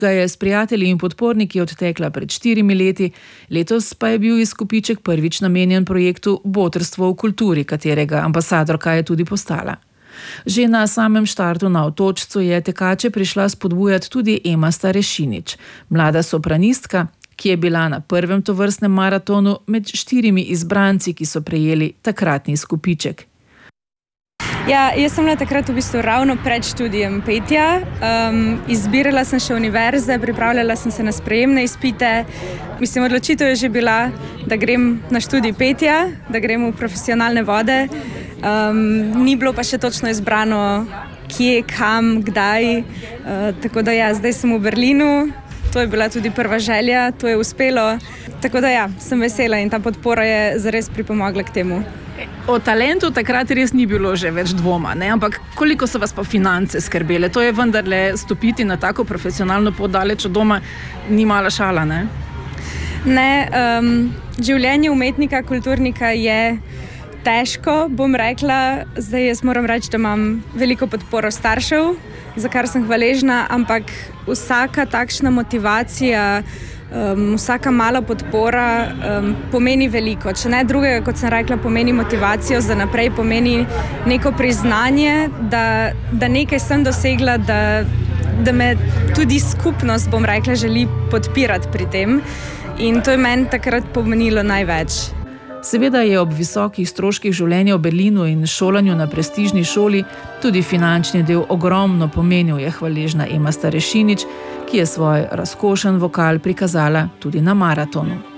Ga je s prijatelji in podporniki odtekla pred 4 leti, letos pa je bil izkupiček prvič namenjen projektu Botrstvo v kulturi, katerega ambasadorka je tudi postala. Že na samem štartu na Otočcu je tekače prišla spodbujati tudi Ema Starešinič, mlada sopranistka, ki je bila na prvem tovrstnem maratonu med 4 izbranci, ki so prejeli takratni izkupiček. Ja, jaz sem bila takrat v bistvu ravno pred študijem petja. Izbirala sem še univerze, pripravljala sem se na sprejemne izpite. Odločitev je že bila, da grem na študij petja, da grem v profesionalne vode. Ni bilo pa še točno izbrano, kje, kam, kdaj. Tako da ja, zdaj sem v Berlinu. To je bila tudi prva želja, to je uspelo. Tako da ja, sem vesela in ta podpora je zares pripomogla k temu. O talentu takrat res ni bilo že več dvoma, ne? Ampak koliko so vas pa finance skrbele? To je vendarle stopiti na tako profesionalno pot daleč od doma, ni mala šala, ne? Ne, življenje umetnika, kulturnika je težko, bom rekla. Zdaj jaz moram reči, da imam veliko podporo staršev, za kar sem hvaležna, ampak vsaka takšna motivacija, vsaka mala podpora pomeni veliko. Če ne drugega, kot sem rekla, pomeni motivacijo za naprej, pomeni neko priznanje, da nekaj sem dosegla, da me tudi skupnost, bom rekla, želi podpirati pri tem. In to je meni takrat pomenilo največ. Seveda je ob visokih stroških življenja v Berlinu in šolanju na prestižni šoli tudi finančni del ogromno pomenil, je hvaležna Ema Starešinič, ki je svoj razkošen vokal prikazala tudi na maratonu.